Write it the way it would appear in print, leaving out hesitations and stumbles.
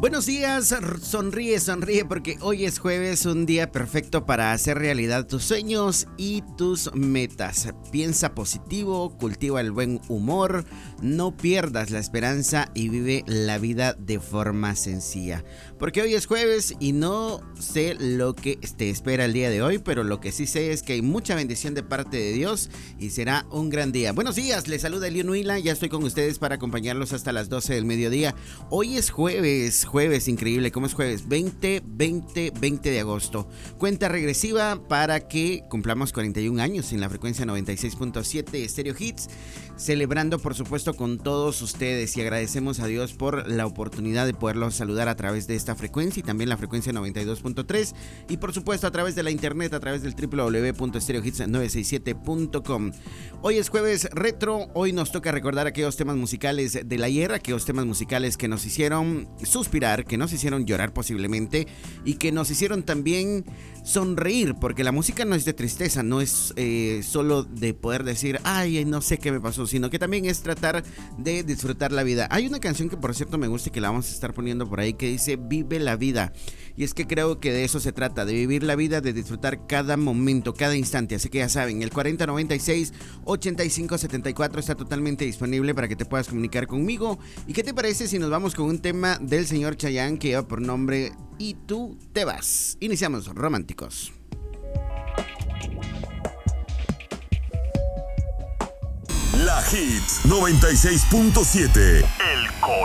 Buenos días, sonríe, sonríe porque hoy es jueves, un día perfecto para hacer realidad tus sueños y tus metas. Piensa positivo, cultiva el buen humor, no pierdas la esperanza y vive la vida de forma sencilla. Porque hoy es jueves y no sé lo que te espera el día de hoy, pero lo que sí sé es que hay mucha bendición de parte de Dios y será un gran día. Buenos días, les saluda Elion Huila, ya estoy con ustedes para acompañarlos hasta las 12 del mediodía. Hoy es jueves increíble, ¿cómo es jueves? 20 de agosto. Cuenta regresiva para que cumplamos 41 años en la frecuencia 96.7 Stereo Hits, celebrando por supuesto con todos ustedes y agradecemos a Dios por la oportunidad de poderlos saludar a través de esta frecuencia y también la frecuencia 92.3 y por supuesto a través de la internet, a través del www.stereohits967.com. Hoy es jueves retro, hoy nos toca recordar aquellos temas musicales del ayer, aquellos temas musicales que nos hicieron suspirar, que nos hicieron llorar posiblemente y que nos hicieron también sonreír, porque la música no es de tristeza, no es solo de poder decir, ay, no sé qué me pasó, sino que también es tratar de disfrutar la vida. Hay una canción que por cierto me gusta y que la vamos a estar poniendo por ahí que dice, vive la vida. Y es que creo que de eso se trata, de vivir la vida, de disfrutar cada momento, cada instante. Así que ya saben, el 4096-8574 está totalmente disponible para que te puedas comunicar conmigo. ¿Y qué te parece si nos vamos con un tema del señor Chayanne que lleva por nombre Y tú te vas? Iniciamos románticos. La Hits 96.7. El